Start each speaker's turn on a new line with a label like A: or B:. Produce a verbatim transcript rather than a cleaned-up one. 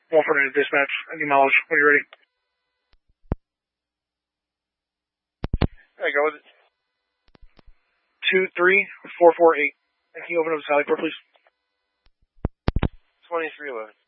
A: one four nine dispatch. Any mileage when you're ready. There you go with it. two three four four eight. And can you open up the tally port, please?
B: twenty-three eleven.